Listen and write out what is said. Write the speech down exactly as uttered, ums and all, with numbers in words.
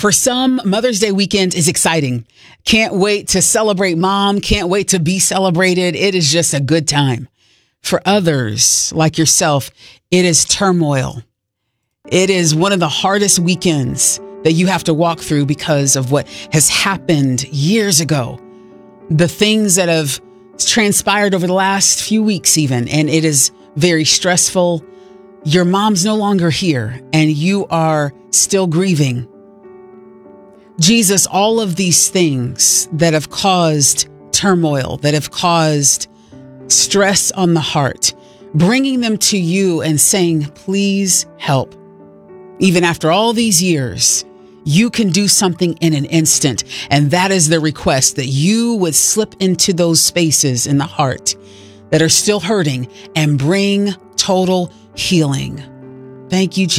For some, Mother's Day weekend is exciting. Can't wait to celebrate mom. Can't wait to be celebrated. It is just a good time. For others, like yourself, it is turmoil. It is one of the hardest weekends that you have to walk through because of what has happened years ago. The things that have transpired over the last few weeks even, and it is very stressful. Your mom's no longer here and you are still grieving. Jesus, all of these things that have caused turmoil, that have caused stress on the heart, bringing them to you and saying, please help. Even after all these years, you can do something in an instant. And that is the request, that you would slip into those spaces in the heart that are still hurting and bring total healing. Thank you, Jesus.